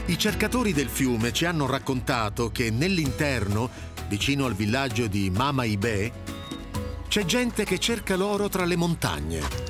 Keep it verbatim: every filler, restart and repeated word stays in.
I cercatori del fiume ci hanno raccontato che nell'interno, vicino al villaggio di Mama Ibe, c'è gente che cerca l'oro tra le montagne.